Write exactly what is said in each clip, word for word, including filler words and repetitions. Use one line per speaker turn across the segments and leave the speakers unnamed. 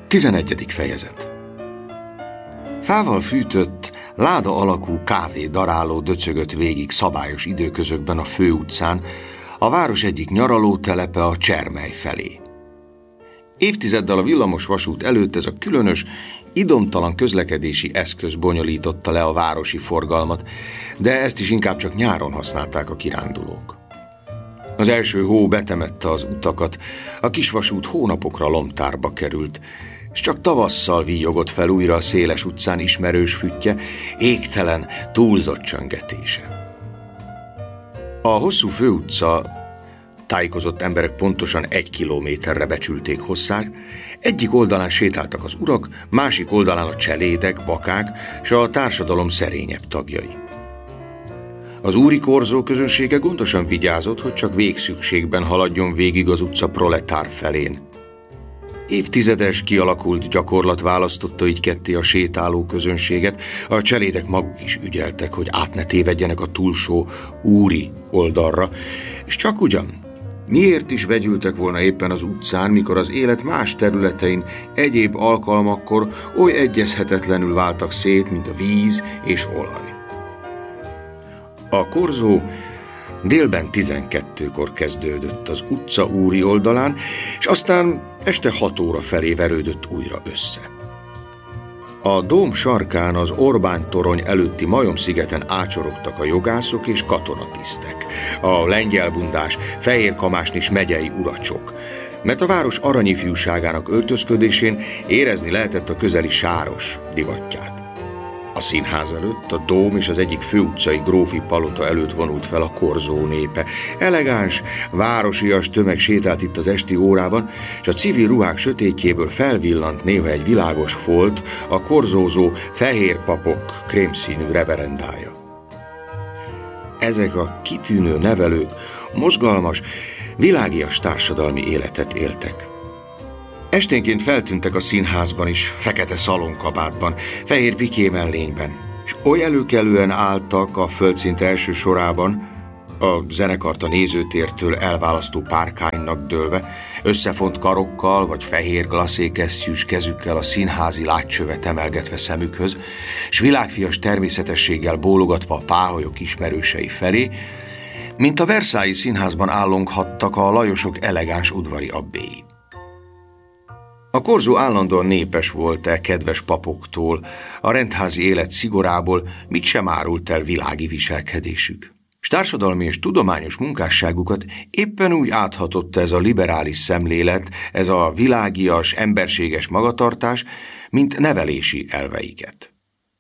Tizenegyedik fejezet. Fával fűtött, láda alakú kávé daráló döcögött végig szabályos időközökben a főutcán, a város egyik nyaralótelepe a Csermely felé. Évtizeddel a villamos vasút előtt ez a különös, idomtalan közlekedési eszköz bonyolította le a városi forgalmat, de ezt is inkább csak nyáron használták a kirándulók. Az első hó betemette az utakat, a kisvasút hónapokra lomtárba került, és csak tavasszal víjogott fel újra a széles utcán ismerős füttye, égtelen, túlzott csöngetése. A hosszú főutca, tájékozott emberek pontosan egy kilométerre becsülték hosszát, egyik oldalán sétáltak az urak, másik oldalán a cselédek, bakák és a társadalom szerényebb tagjai. Az úri korzó közönsége gondosan vigyázott, hogy csak végszükségben haladjon végig az utca proletár felén. Évtizedes kialakult gyakorlat választotta így ketté a sétáló közönséget, a cselédek maguk is ügyeltek, hogy át ne tévedjenek a túlsó úri oldalra, és csak ugyan, miért is vegyültek volna éppen az utcán, mikor az élet más területein egyéb alkalmakkor oly egyezhetetlenül váltak szét, mint a víz és olaj. A korzó délben tizenkettőkor kezdődött az utca úri oldalán, és aztán este hat óra felé verődött újra össze. A dóm sarkán az Orbán torony előtti majomszigeten ácsorogtak a jogászok és katonatisztek, a lengyelbundás, fehérkamásnis megyei uracsok, mert a város aranyifjúságának öltözködésén érezni lehetett a közeli sáros divatját. A színház előtt, a dóm és az egyik főutcai grófi palota előtt vonult fel a korzó népe. Elegáns, városias tömeg sétált itt az esti órában, és a civil ruhák sötétjéből felvillant néha egy világos folt, a korzózó fehér papok krémszínű reverendája. Ezek a kitűnő nevelők mozgalmas, világias társadalmi életet éltek. Esténként feltűntek a színházban is, fekete szalonkabátban, fehér piké mellényben, és oly előkelően álltak a földszint első sorában, a zenekart a nézőtértől elválasztó párkánynak dőlve, összefont karokkal vagy fehér glaszékesztyűs kezükkel a színházi látcsövet emelgetve szemükhöz, s világfias természetességgel bólogatva a páholyok ismerősei felé, mint a Versailles színházban állonghattak a Lajosok elegáns udvari abbéi. A korzó állandóan népes volt e kedves papoktól, a rendházi élet szigorából mit sem árult el világi viselkedésük. S társadalmi és tudományos munkásságukat éppen úgy áthatotta ez a liberális szemlélet, ez a világias, emberséges magatartás, mint nevelési elveiket.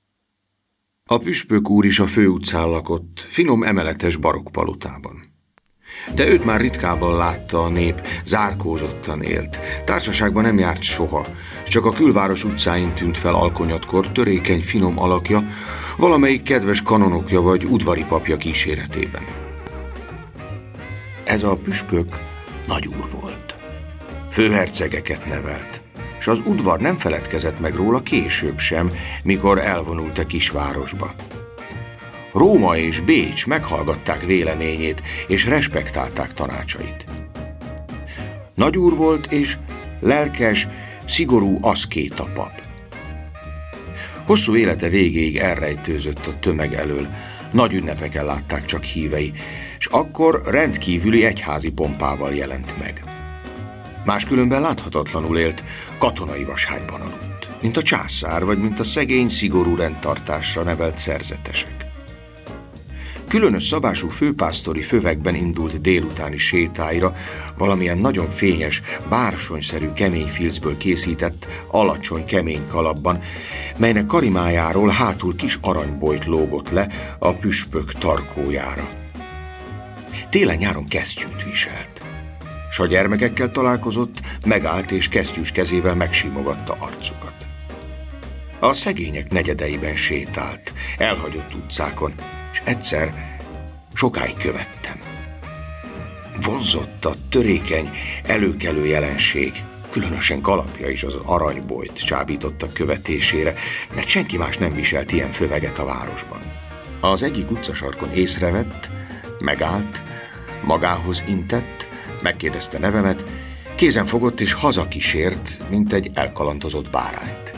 A püspök úr is a főutcán lakott, finom emeletes barokkpalotában. De őt már ritkábban látta a nép, zárkózottan élt. Társaságban nem járt soha, csak a külváros utcáin tűnt fel alkonyatkor törékeny, finom alakja, valamelyik kedves kanonokja vagy udvari papja kíséretében. Ez a püspök nagyúr volt. Főhercegeket nevelt, és az udvar nem feledkezett meg róla később sem, mikor elvonult a kisvárosba. Róma és Bécs meghallgatták véleményét, és respektálták tanácsait. Nagyúr volt, és lelkes, szigorú aszkéta pap. Hosszú élete végéig elrejtőzött a tömeg elől, nagy ünnepeken látták csak hívei, és akkor rendkívüli egyházi pompával jelent meg. Máskülönben láthatatlanul élt, katonai vashágyban aludt, mint a császár, vagy mint a szegény, szigorú rendtartásra nevelt szerzetesek. Különös szabású főpásztori fövekben indult délutáni sétáira, valamilyen nagyon fényes, bársonyszerű kemény filcből készített, alacsony kemény kalapban, melynek karimájáról hátul kis aranybojt lógott le a püspök tarkójára. Télen-nyáron kesztyűt viselt, s ha gyermekekkel találkozott, megállt és kesztyűs kezével megsimogatta arcukat. A szegények negyedeiben sétált, elhagyott utcákon, és egyszer sokáig követtem. Vonzott a törékeny, előkelő jelenség, különösen kalapja is az aranybojt csábította követésére, mert senki más nem viselt ilyen föveget a városban. Az egyik utcasarkon észrevett, megállt, magához intett, megkérdezte nevemet, Kézen fogott és hazakísért, mint egy elkalandozott bárányt.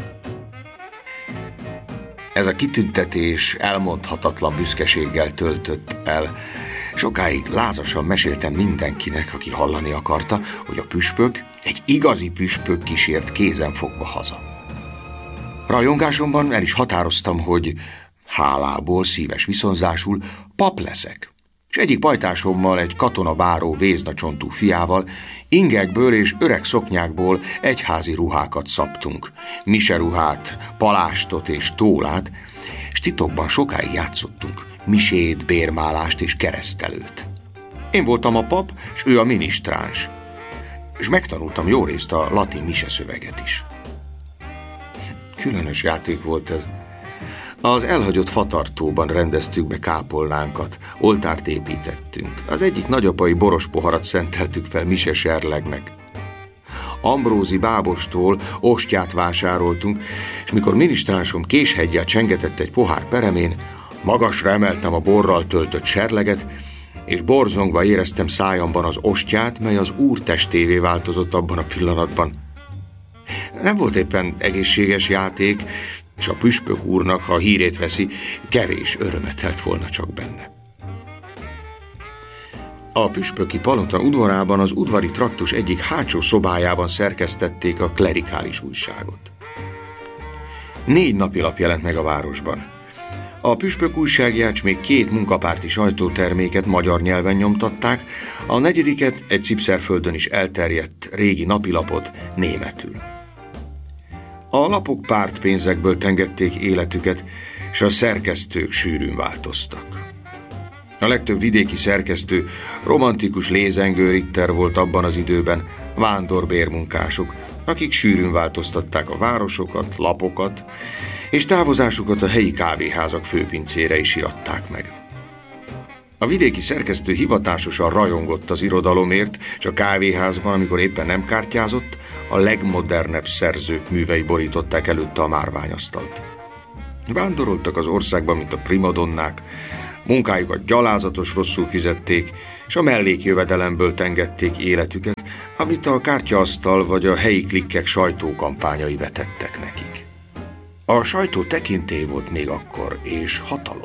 Ez a kitüntetés elmondhatatlan büszkeséggel töltött el. Sokáig lázasan meséltem mindenkinek, aki hallani akarta, hogy a püspök, egy igazi püspök kísért kézen fogva haza. Rajongásomban el is határoztam, hogy hálából, szíves viszonzásul pap leszek, és egyik pajtásommal, egy katonabáró véznacsontú fiával ingekből és öreg szoknyákból egyházi ruhákat szabtunk, miseruhát, palástot és tólát, és titokban sokáig játszottunk misét, bérmálást és keresztelőt. Én voltam a pap, és ő a minisztráns, és megtanultam jó részt a latin miseszöveget is. Különös játék volt ez. Az elhagyott fatartóban rendeztük be kápolnánkat, oltárt építettünk. Az egyik nagyapai boros poharat szenteltük fel mise serlegnek. Ambrózi bábostól ostját vásároltunk, és mikor minisztrásom késheggyel csengetett egy pohár peremén, magasra emeltem a borral töltött serleget, és borzongva éreztem szájamban az ostját, mely az úr testévé változott abban a pillanatban. Nem volt éppen egészséges játék, és a püspök úrnak, ha hírét veszi, kevés örömet telt volna csak benne. A püspöki palota udvarában az udvari traktus egyik hátsó szobájában szerkesztették a klerikális újságot. Négy napilap jelent meg a városban. A püspök újságját még két munkapárti sajtóterméket magyar nyelven nyomtatták, a negyediket, egy Cipszerföldön is elterjedt régi napilapot németül. A lapok pártpénzekből tengették életüket, és a szerkesztők sűrűn változtak. A legtöbb vidéki szerkesztő romantikus lézengő ritter volt abban az időben, vándorbérmunkások, akik sűrűn változtatták a városokat, lapokat, és távozásukat a helyi kávéházak főpincére is iratták meg. A vidéki szerkesztő hivatásosan rajongott az irodalomért, és a kávéházban, amikor éppen nem kártyázott, a legmodernebb szerzők művei borították előtte a márványasztalt. Vándoroltak az országban, mint a primadonnák, munkájukat gyalázatos rosszul fizették, és a mellékjövedelemből tengették életüket, amit a kártyaasztal vagy a helyi klikkek sajtókampányai vetettek nekik. A sajtó tekintély volt még akkor, és hatalom.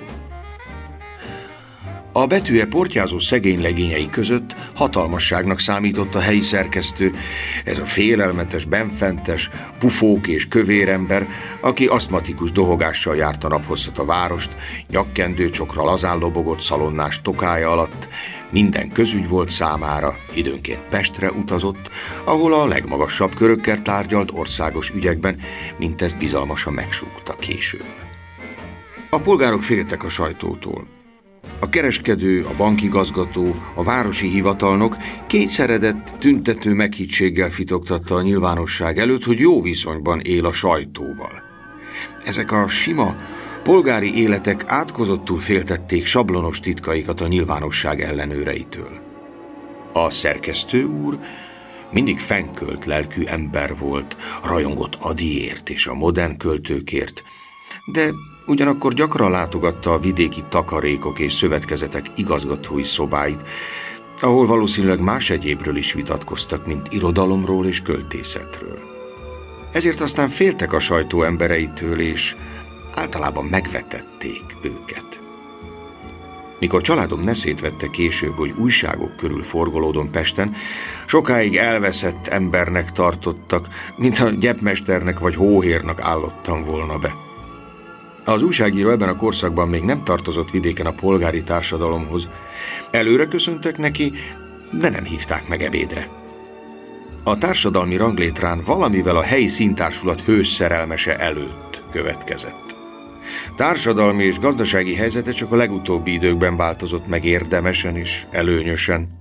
A betűje portyázó szegény legényei között hatalmasságnak számított a helyi szerkesztő, ez a félelmetes, benfentes, pufók és kövérember, aki asztmatikus dohogással járt a naphosszat a várost, nyakkendőcsokra lazán lobogott szalonnás tokája alatt, minden közügy volt számára, időnként Pestre utazott, ahol a legmagasabb körökkel tárgyalt országos ügyekben, mint ezt bizalmasan megsúgta később. A polgárok féltek a sajtótól. A kereskedő, a bankigazgató, a városi hivatalnok kényszeredett, tüntető meghittséggel fitoktatta a nyilvánosság előtt, hogy jó viszonyban él a sajtóval. Ezek a sima, polgári életek átkozottul féltették sablonos titkaikat a nyilvánosság ellenőreitől. A szerkesztő úr mindig fennkölt lelkű ember volt, rajongott Adiért és a modern költőkért, de ugyanakkor gyakran látogatta a vidéki takarékok és szövetkezetek igazgatói szobáit, ahol valószínűleg más egyébről is vitatkoztak, mint irodalomról és költészetről. Ezért aztán féltek a sajtó embereitől, és általában megvetették őket. Mikor családom neszét vette később, hogy újságok körül forgolódom Pesten, sokáig elveszett embernek tartottak, mintha gyepmesternek vagy hóhérnak állottam volna be. Az újságíró ebben a korszakban még nem tartozott vidéken a polgári társadalomhoz. Előre köszöntek neki, de nem hívták meg ebédre. A társadalmi ranglétrán valamivel a helyi színtársulat hős szerelmese előtt következett. Társadalmi és gazdasági helyzete csak a legutóbbi időkben változott meg érdemesen és előnyösen.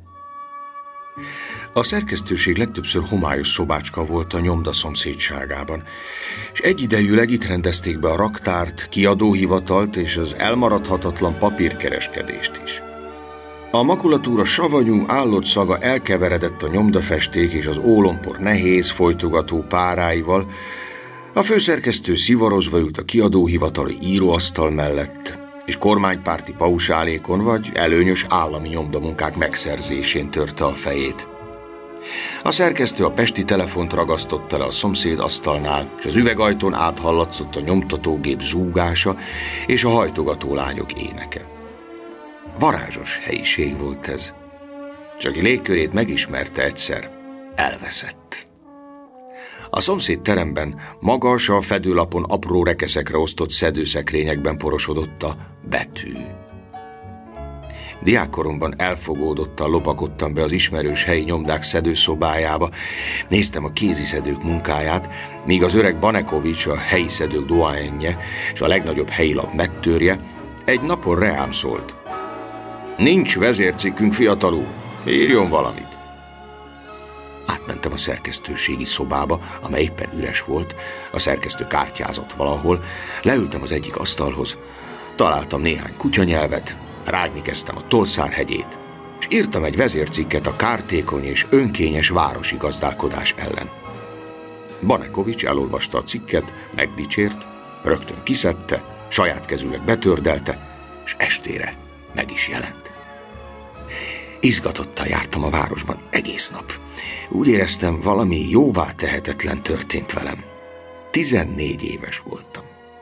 A szerkesztőség legtöbbször homályos szobácska volt a nyomda szomszédságában, és egyidejűleg itt rendezték be a raktárt, kiadóhivatalt és az elmaradhatatlan papírkereskedést is. A makulatúra savanyú, állott szaga elkeveredett a nyomdafesték és az ólompor nehéz, folytogató páráival, a főszerkesztő szivarozva ült a kiadóhivatali íróasztal mellett, és kormánypárti pausálékon vagy előnyös állami nyomdamunkák megszerzésén törte a fejét. A szerkesztő a pesti telefont ragasztotta le a szomszéd asztalnál, és az üvegajtón áthallatszott a nyomtatógép zúgása és a hajtogató lányok éneke. Varázsos helyiség volt ez. És aki légkörét megismerte egyszer, elveszett. A szomszéd teremben magas, a fedőlapon apró rekeszekre osztott szedőszekrényekben porosodott a betű. Diákkoromban elfogódottan lopakodtam be az ismerős helyi nyomdák szedőszobájába, néztem a kéziszedők munkáját, míg az öreg Banekovics, a helyi szedők doáenje és a legnagyobb helyi lap mettőrje egy napon reám szólt. Nincs vezércikkünk, fiatal úr, írjon valamit. Átmentem a szerkesztőségi szobába, amely éppen üres volt, a szerkesztő kártyázott valahol, leültem az egyik asztalhoz, találtam néhány kutyanyelvet, rágni kezdtem a Tolszár-hegyét, és írtam egy vezércikket a kártékony és önkényes városi gazdálkodás ellen. Banekovics elolvasta a cikket, megdicsért, rögtön kiszedte, saját kezűleg betördelte, és estére meg is jelent. Izgatottan jártam a városban egész nap. Úgy éreztem, valami jóvá tehetetlen történt velem. Tizennégy éves voltam.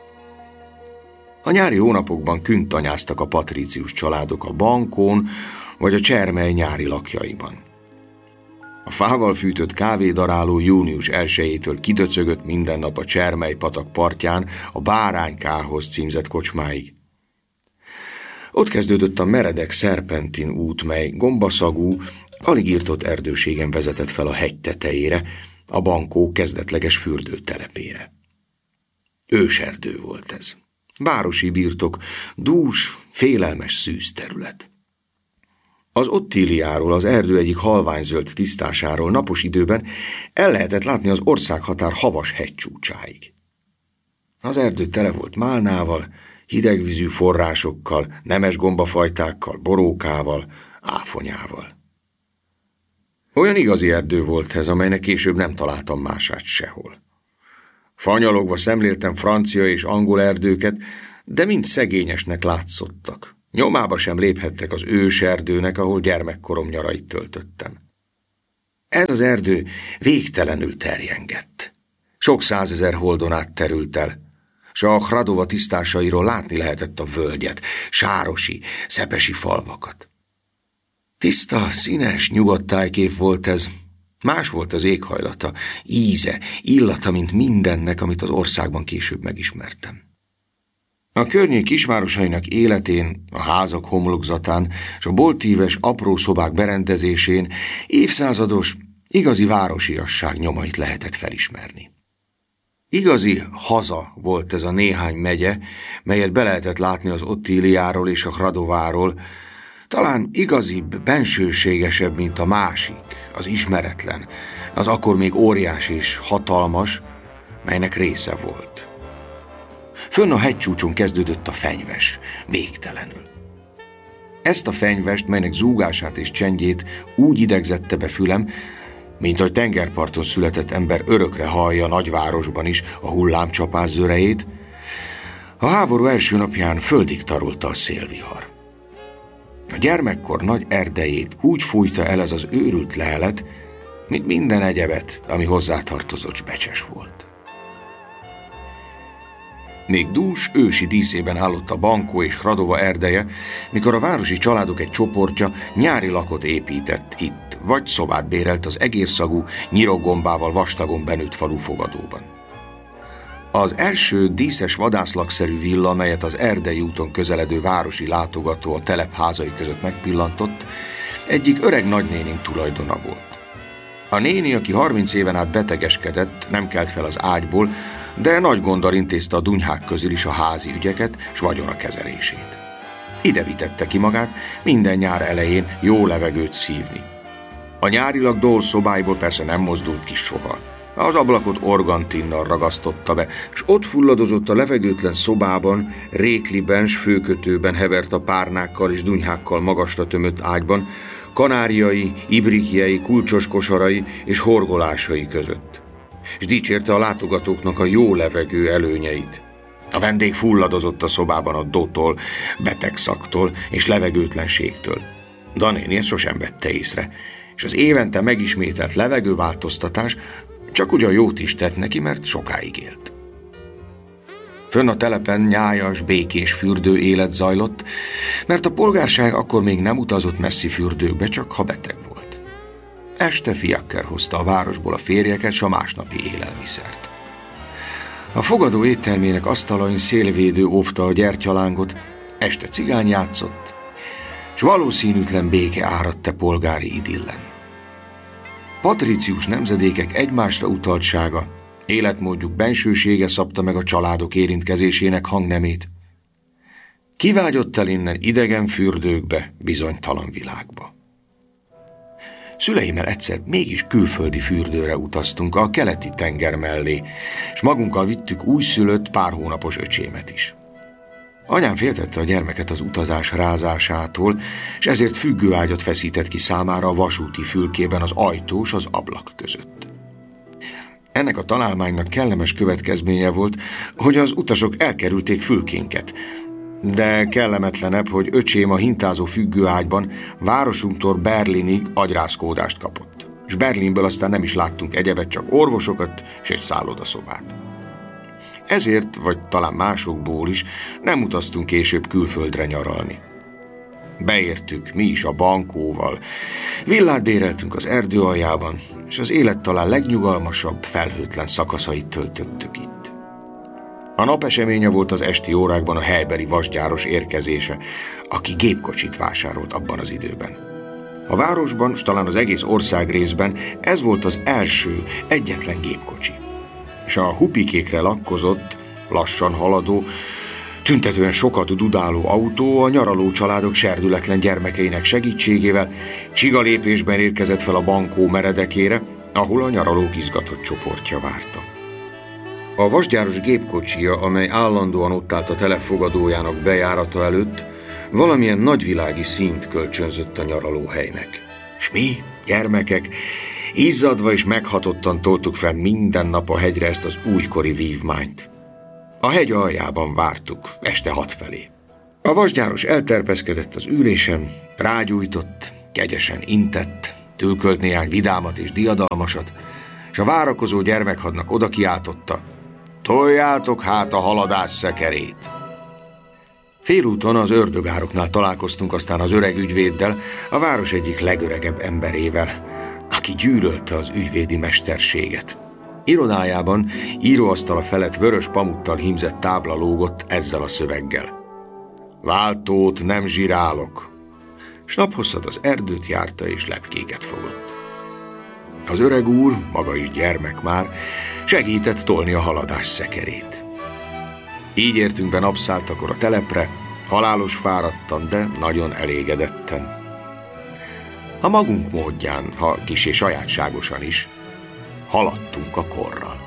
A nyári hónapokban küntanyáztak a patrícius családok a bankón vagy a Csermely nyári lakjaiban. A fával fűtött kávédaráló június elsejétől kidöcögött minden nap a Csermely patak partján a Báránykához címzett kocsmáig. Ott kezdődött a meredek szerpentin út, mely gombaszagú, alig írtott erdőségen vezetett fel a hegy tetejére, a bankó kezdetleges fürdőtelepére. Őserdő volt ez. Városi birtok, dús, félelmes szűz terület. Az Ottíliáról, az erdő egyik halványzöld tisztásáról napos időben el lehetett látni az országhatár havas hegycsúcsáig. Az erdő tele volt málnával, hidegvízű forrásokkal, nemes gombafajtákkal, borókával, áfonyával. Olyan igazi erdő volt ez, amelynek később nem találtam mását sehol. Fanyalogva szemléltem francia és angol erdőket, de mind szegényesnek látszottak. Nyomába sem léphettek az őserdőnek, ahol gyermekkorom nyarait töltöttem. Ez az erdő végtelenül terjengett. Sok százezer holdon át terült el, s a Hradova tisztásairól látni lehetett a völgyet, sárosi, szepesi falvakat. Tiszta, színes, nyugodt tájkép volt ez. Más volt az éghajlata, íze, illata, mint mindennek, amit az országban később megismertem. A környék kisvárosainak életén, a házak homlokzatán és a boltíves apró szobák berendezésén évszázados, igazi városiasság nyomait lehetett felismerni. Igazi haza volt ez a néhány megye, melyet be lehetett látni az Ottíliáról és a Hradováról, talán igazibb, bensőségesebb, mint a másik, az ismeretlen, az akkor még óriás és hatalmas, melynek része volt. Fönn a hegycsúcson kezdődött a fenyves, végtelenül. Ezt a fenyvest, melynek zúgását és csendjét úgy idegzette be fülem, mint ahogy tengerparton született ember örökre hallja nagyvárosban is a hullámcsapás zörejét, a háború első napján földig tarolta a szélvihar. A gyermekkor nagy erdejét úgy fújta el ez az őrült lehelet, mint minden egyebet, ami hozzátartozott, s becses volt. Még dús, ősi díszében állott a bankó és Hradova erdeje, mikor a városi családok egy csoportja nyári lakot épített itt, vagy szobát bérelt az egérszagú, nyirokgombával vastagon benőtt falu fogadóban. Az első díszes vadászlakszerű villa, melyet az Erdei úton közeledő városi látogató a telepházai között megpillantott, egyik öreg nagynénink tulajdona volt. A néni, aki harminc éven át betegeskedett, nem kelt fel az ágyból, de nagy gonddal intézte a dunyhák közül is a házi ügyeket s vagyona kezelését. Ide vitette ki magát minden nyár elején jó levegőt szívni. A nyárilag dól szobáiból persze nem mozdult ki soha. Az ablakot organtinnal ragasztotta be, s ott fulladozott a levegőtlen szobában, rékliben s főkötőben hevert a párnákkal és dunyhákkal magasra tömött ágyban, kanáriai, ibrikjei, kulcsos kosarai és horgolásai között. És dicsérte a látogatóknak a jó levegő előnyeit. A vendég fulladozott a szobában a dótól, betegszaktól és levegőtlenségtől. Danéni ezt sosem vette észre. és az évente megismételt levegőváltoztatás csak ugyan jót is tett neki, mert sokáig élt. Fönn a telepen nyájas, békés fürdő élet zajlott, mert a polgárság akkor még nem utazott messzi fürdőkbe, csak ha beteg volt. Este fiakker hozta a városból a férjeket s a másnapi élelmiszert. A fogadó éttermének asztalain szélvédő óvta a gyertyalángot, este cigány játszott, s valószínűtlen béke áradt-e polgári idillen. Patricius nemzedékek egymásra utaltsága, életmódjuk bensősége szabta meg a családok érintkezésének hangnemét. Kivágyott el innen idegen fürdőkbe, bizonytalan világba. Szüleimmel egyszer mégis külföldi fürdőre utaztunk a keleti tenger mellé, és magunkkal vittük újszülött pár hónapos öcsémet is. Anyám féltette a gyermeket az utazás rázásától, és ezért függőágyat feszített ki számára a vasúti fülkében az ajtós az ablak között. Ennek a találmánynak kellemes következménye volt, hogy az utasok elkerülték fülkénket, de kellemetlenebb, hogy öcsém a hintázó függőágyban városunktól Berlinig agyrázkódást kapott, és Berlinből aztán nem is láttunk egyebet, csak orvosokat és egy szállodaszobát. Ezért, vagy talán másokból is nem utaztunk később külföldre nyaralni. Beértük mi is a bankóval, villát béreltünk az erdő aljában, és az élet talán legnyugalmasabb, felhőtlen szakaszait töltöttük itt. A napeseménye volt az esti órákban a helybeli vasgyáros érkezése, aki gépkocsit vásárolt abban az időben. A városban, s talán az egész ország részben ez volt az első, egyetlen gépkocsi. És a hupikékre lakkozott, lassan haladó, tüntetően sokat dudáló autó a nyaraló családok serdületlen gyermekeinek segítségével csigalépésben érkezett fel a bankó meredekére, ahol a nyaralók izgatott csoportja várta. A vasgyáros gépkocsija, amely állandóan ott állt a telefogadójának bejárata előtt, valamilyen nagyvilági színt kölcsönzött a nyaralóhelynek. S mi, gyermekek, izzadva és meghatottan toltuk fel minden nap a hegyre ezt az újkori vívmányt. A hegy aljában vártuk, este hat felé. A vasgyáros elterpeszkedett az ülésen, rágyújtott, kegyesen intett, tülkölt néhány vidámat és diadalmasat, és a várakozó gyermekhadnak oda kiáltotta: toljátok hát a haladás szekerét! Félúton az ördögároknál találkoztunk aztán az öreg ügyvéddel, a város egyik legöregebb emberével, aki gyűlölte az ügyvédi mesterséget. Irodájában íróasztala felett vörös pamuttal hímzett tábla lógott ezzel a szöveggel: váltót nem zsirálok. S naphosszat az erdőt járta és lepkéket fogott. Az öreg úr, maga is gyermek már, segített tolni a haladás szekerét. Így értünk be napszáltakor a telepre, halálos fáradtan, de nagyon elégedetten. A magunk módján, ha kissé sajátságosan is, haladtunk a korral.